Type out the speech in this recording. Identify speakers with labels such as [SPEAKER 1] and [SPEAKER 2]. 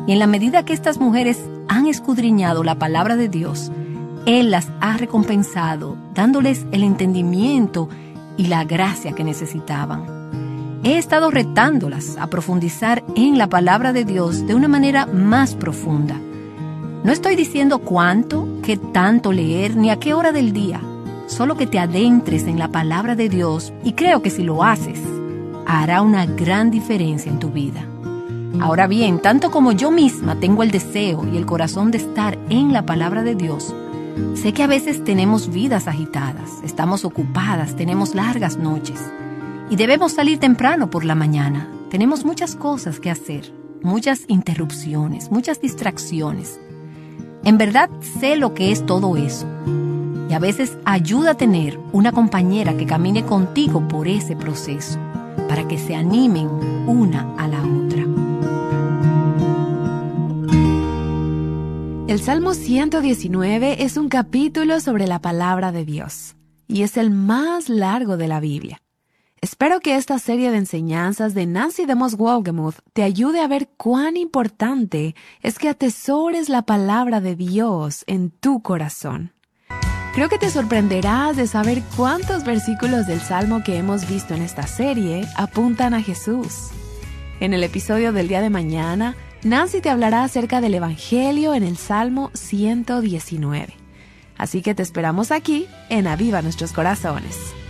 [SPEAKER 1] Y en la medida que estas mujeres han escudriñado la palabra de Dios, Él las ha recompensado, dándoles el entendimiento y la gracia que necesitaban. He estado retándolas a profundizar en la palabra de Dios de una manera más profunda. No estoy diciendo cuánto, qué tanto leer, ni a qué hora del día. Solo que te adentres en la palabra de Dios y creo que si lo haces, hará una gran diferencia en tu vida. Ahora bien, tanto como yo misma tengo el deseo y el corazón de estar en la palabra de Dios, sé que a veces tenemos vidas agitadas, estamos ocupadas, tenemos largas noches y debemos salir temprano por la mañana. Tenemos muchas cosas que hacer, muchas interrupciones, muchas distracciones. En verdad sé lo que es todo eso. Y a veces ayuda a tener una compañera que camine contigo por ese proceso, para que se animen una a la otra.
[SPEAKER 2] El Salmo 119 es un capítulo sobre la palabra de Dios, y es el más largo de la Biblia. Espero que esta serie de enseñanzas de Nancy DeMoss Wolgemuth te ayude a ver cuán importante es que atesores la palabra de Dios en tu corazón. Creo que te sorprenderás de saber cuántos versículos del Salmo que hemos visto en esta serie apuntan a Jesús. En el episodio del día de mañana, Nancy te hablará acerca del Evangelio en el Salmo 119. Así que te esperamos aquí en Aviva Nuestros Corazones.